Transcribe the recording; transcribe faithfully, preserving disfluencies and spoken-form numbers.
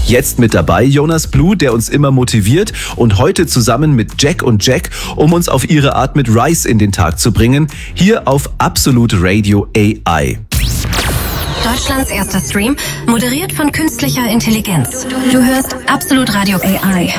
Jetzt mit dabei Jonas Blue, der uns immer motiviert, und heute zusammen mit Jack und Jack, um uns auf ihre Art mit Rice in den Tag zu bringen, hier auf Absolute Radio A I. Deutschlands erster Stream, moderiert von künstlicher Intelligenz. Du hörst Absolute Radio A I.